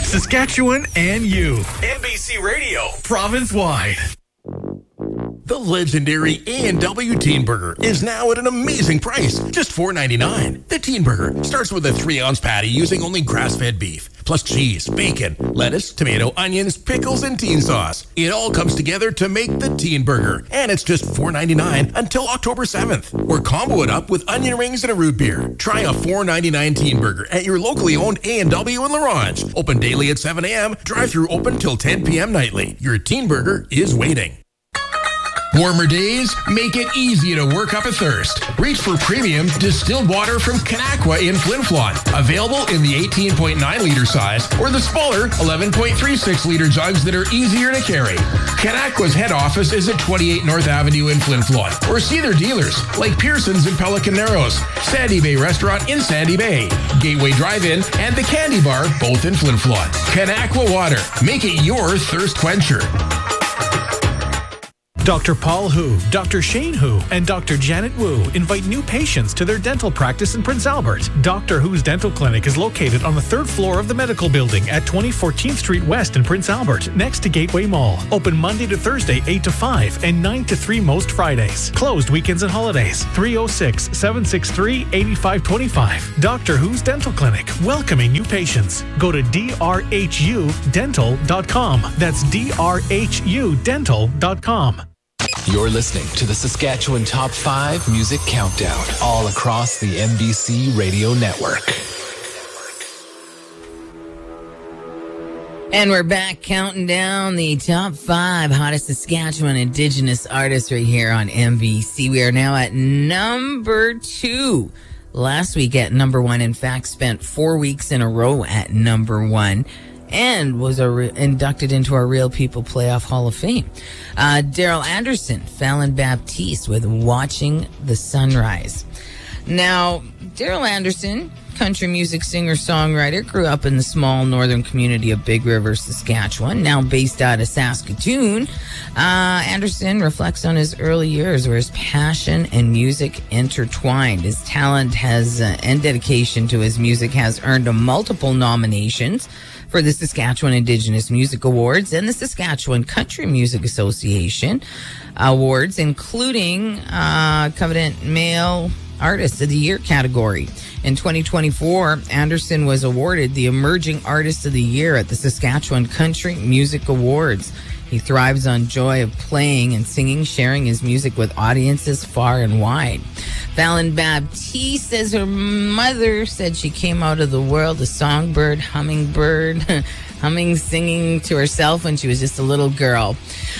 Saskatchewan and you. NBC Radio, province-wide. The legendary A&W Teen Burger is now at an amazing price, just $4.99. The Teen Burger starts with a 3-ounce patty using only grass-fed beef, plus cheese, bacon, lettuce, tomato, onions, pickles, and teen sauce. It all comes together to make the Teen Burger, and it's just $4.99 until October 7th. Or combo it up with onion rings and a root beer. Try a $4.99 Teen Burger at your locally owned A&W in Laurence. Open daily at 7 a.m., drive-through open till 10 p.m. nightly. Your Teen Burger is waiting. Warmer days make it easy to work up a thirst. Reach for premium distilled water from Kanakwa in Flin Flon. Available in the 18.9-liter size or the smaller 11.36-liter jugs that are easier to carry. Kanakwa's head office is at 28 North Avenue in Flin Flon. Or see their dealers like Pearson's in Pelican Narrows, Sandy Bay Restaurant in Sandy Bay, Gateway Drive-In, and the Candy Bar, both in Flin Flon. Kanakwa Water. Make it your thirst quencher. Dr. Paul Hu, Dr. Shane Hu, and Dr. Janet Wu invite new patients to their dental practice in Prince Albert. Dr. Hu's dental clinic is located on the 3rd floor of the medical building at 20 14th Street West in Prince Albert, next to Gateway Mall. Open Monday to Thursday, 8 to 5, and 9 to 3 most Fridays. Closed weekends and holidays. 306-763-8525. Dr. Hu's Dental Clinic, welcoming new patients. Go to drhudental.com. That's drhudental.com. You're listening to the Saskatchewan Top 5 Music Countdown, all across the NBC Radio Network. And we're back counting down the top 5 hottest Saskatchewan Indigenous artists right here on NBC. We are now at number 2. Last week at number 1, in fact, spent 4 weeks in a row at number 1. And was inducted into our Real People Playoff Hall of Fame. Daryl Anderson, Fallon Baptiste with Watching the Sunrise. Now, Daryl Anderson, country music singer-songwriter, grew up in the small northern community of Big River, Saskatchewan, now based out of Saskatoon. Anderson reflects on his early years where his passion and music intertwined. His talent has and dedication to his music has earned him multiple nominations for the Saskatchewan Indigenous Music Awards and the Saskatchewan Country Music Association Awards, including coveted Male Artist of the Year category. In 2024, Anderson was awarded the Emerging Artist of the Year at the Saskatchewan Country Music Awards. He thrives on joy of playing and singing, sharing his music with audiences far and wide. Fallon Baptiste says her mother said she came out of the world a songbird, hummingbird, humming, singing to herself when she was just a little girl.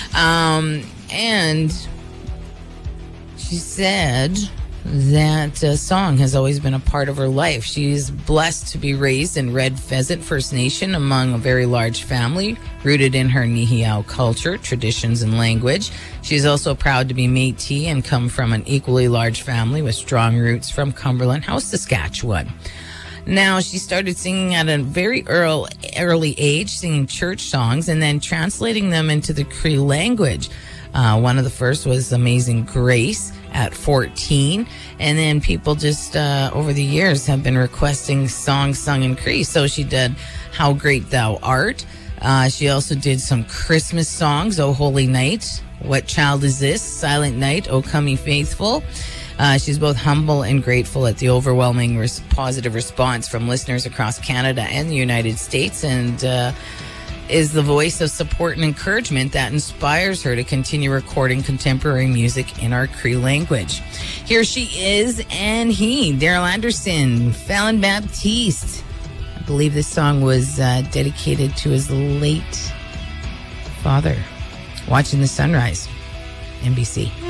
And she said that song has always been a part of her life. She's blessed to be raised in Red Pheasant First Nation among a very large family, rooted in her Nihiau culture, traditions, and language. She's also proud to be Métis and come from an equally large family with strong roots from Cumberland House, Saskatchewan. Now, she started singing at a very early age, singing church songs and then translating them into the Cree language. One of the first was Amazing Grace at 14. And then people just over the years have been requesting songs sung in Cree. So she did How Great Thou Art. She also did some Christmas songs, Oh Holy Night, What Child Is This, Silent Night, Oh Come Ye Faithful. She's both humble and grateful at the overwhelming positive response from listeners across Canada and the United States, and is the voice of support and encouragement that inspires her to continue recording contemporary music in our Cree language. Here she is and he, Daryl Anderson, Fallon Baptiste. I believe this song was dedicated to his late father. Watching the Sunrise, NBC.